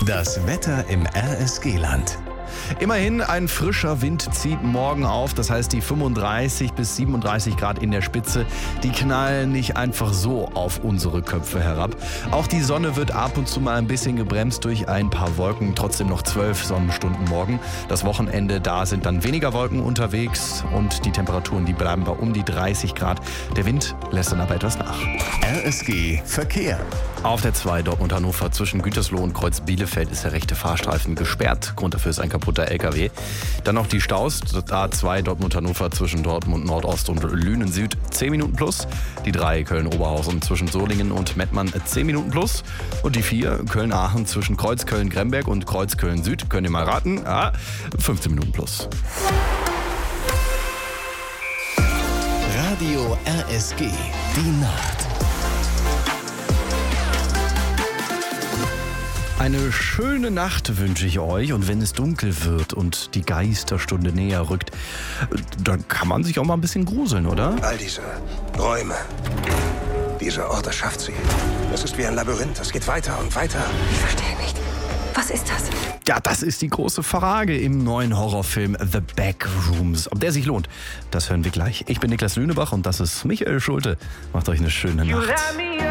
Das Wetter im RSG-Land. Immerhin, ein frischer Wind zieht morgen auf. Das heißt, die 35 bis 37 Grad in der Spitze, die knallen nicht einfach so auf unsere Köpfe herab. Auch die Sonne wird ab und zu mal ein bisschen gebremst durch ein paar Wolken. Trotzdem noch 12 Sonnenstunden morgen. Das Wochenende, da sind dann weniger Wolken unterwegs und die Temperaturen, die bleiben bei um die 30 Grad. Der Wind lässt dann aber etwas nach. RSG Verkehr. Auf der 2 Dortmund-Hannover zwischen Gütersloh und Kreuz Bielefeld ist der rechte Fahrstreifen gesperrt. Grund dafür ist ein kaputter LKW. Dann noch die Staus. A2 Dortmund-Hannover zwischen Dortmund Nordost und Lünen Süd 10 Minuten plus. Die 3 Köln-Oberhausen zwischen Solingen und Mettmann 10 Minuten plus. Und die 4 Köln-Aachen zwischen Kreuz Köln-Gremberg und Kreuz Köln Süd. Könnt ihr mal raten? 15 Minuten plus. Radio RSG. Die Nacht. Eine schöne Nacht wünsche ich euch, und wenn es dunkel wird und die Geisterstunde näher rückt, dann kann man sich auch mal ein bisschen gruseln, oder? All diese Räume, diese Orte schafft sie. Es ist wie ein Labyrinth, es geht weiter und weiter. Ich verstehe nicht. Was ist das? Ja, das ist die große Frage im neuen Horrorfilm The Backrooms. Ob der sich lohnt, das hören wir gleich. Ich bin Niklas Lünebach und das ist Michael Schulte. Macht euch eine schöne Nacht.